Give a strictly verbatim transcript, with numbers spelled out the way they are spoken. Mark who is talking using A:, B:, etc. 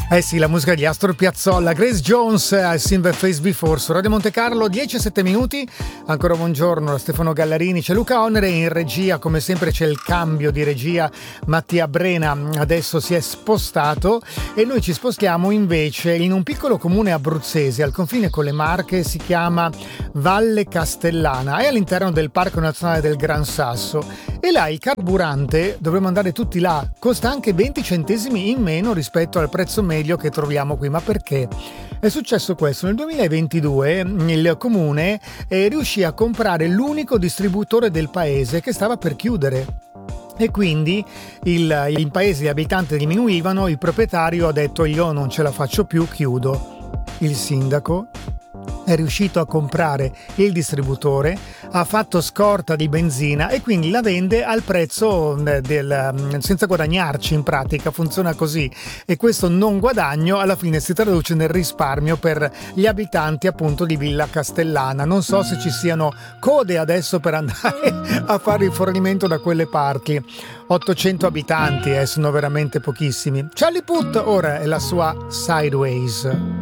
A: Eh sì, la musica di Astor Piazzolla, Grace Jones, I Seen the Face Before su Radio Monte Carlo, dieci e sette minuti. Ancora buongiorno da Stefano Gallarini, c'è Luca Onere in regia, come sempre c'è il cambio di regia, Mattia Brena adesso si è spostato e noi ci spostiamo invece in un piccolo comune abruzzese al confine con le Marche, si chiama Valle Castellana, è all'interno del Parco Nazionale del Gran Sasso e là il carburante, dovremmo andare tutti là, costa anche venti centesimi in meno rispetto al prezzo medio che troviamo qui. Ma perché? È successo questo: nel duemilaventidue il comune eh, riuscì a comprare l'unico distributore del paese che stava per chiudere e quindi il, in paese gli abitanti diminuivano, il proprietario ha detto io non ce la faccio più, chiudo. Il sindaco è riuscito a comprare il distributore, ha fatto scorta di benzina e quindi la vende al prezzo del, senza guadagnarci, in pratica funziona così, e questo non guadagno alla fine si traduce nel risparmio per gli abitanti appunto di Villa Castellana. Non so se ci siano code adesso per andare a fare rifornimento da quelle parti. ottocento abitanti, eh, sono veramente pochissimi. Charlie Puth ora è la sua Sideways.